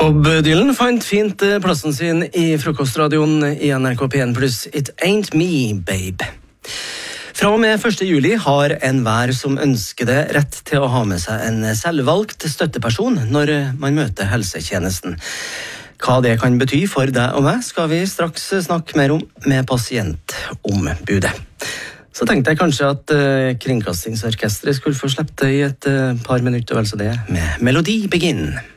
Bob Dylan fant fint plassen sin i frokostradioen i NRK P1 pluss It Ain't Me, Babe. Fra og med 1. juli har enhver som ønsker det rett til å ha med seg en selvvalgt støtteperson når man møter helsetjenesten. Hva det kan bety for deg og meg skal vi straks snakke mer om med pasientombudet. Så tenkte jeg kanskje at Kringkastingsorkestret skulle få slippe det i et par minutter, altså det med Melodi Begin.